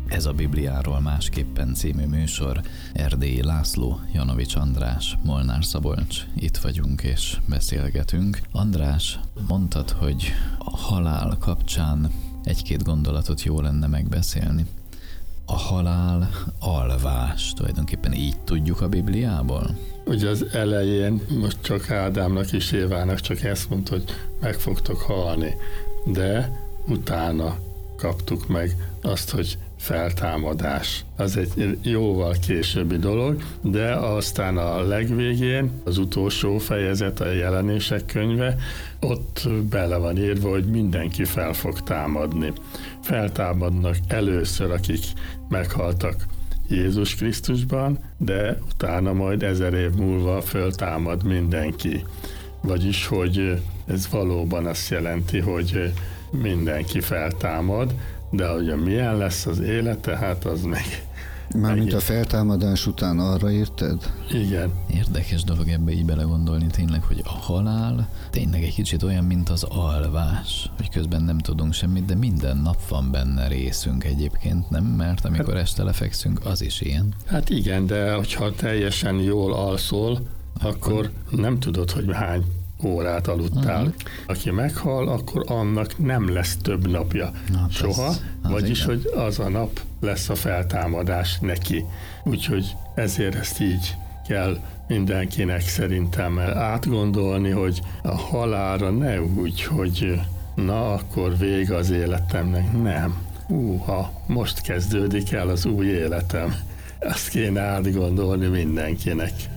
Ez a Bibliáról másképpen című műsor. Erdélyi László, Janovics András, Molnár Szabolcs. Itt vagyunk és beszélgetünk. András, mondtad, hogy a halál kapcsán egy-két gondolatot jó lenne megbeszélni. A halál alvás, tulajdonképpen így tudjuk a Bibliából? Ugye az elején most csak Ádámnak és Évának csak ezt mondta, hogy meg fogtok halni, de utána kaptuk meg azt, hogy feltámadás. Az egy jóval későbbi dolog, de aztán a legvégén, az utolsó fejezet, a Jelenések könyve, ott bele van írva, hogy mindenki fel fog támadni. Feltámadnak először, akik meghaltak Jézus Krisztusban, de utána majd 1000 év múlva föltámad mindenki. Vagyis, hogy ez valóban azt jelenti, hogy mindenki feltámad, de hogy milyen lesz az élete, hát az meg... Mármint a feltámadás után arra érted? Igen. Érdekes dolog ebbe így belegondolni tényleg, hogy a halál tényleg egy kicsit olyan, mint az alvás, hogy közben nem tudunk semmit, de minden nap van benne részünk egyébként, nem? Mert amikor este lefekszünk, az is ilyen. Hát igen, de hogyha teljesen jól alszol, akkor nem tudod, hogy hány órát aludtál. Aki meghal, akkor annak nem lesz több napja soha, vagyis, igen, hogy az a nap lesz a feltámadás neki. Úgyhogy ezért ezt így kell mindenkinek szerintem átgondolni, hogy a halálra ne úgy, hogy na, akkor vége az életemnek. Nem. Most kezdődik el az új életem. Azt kéne átgondolni mindenkinek.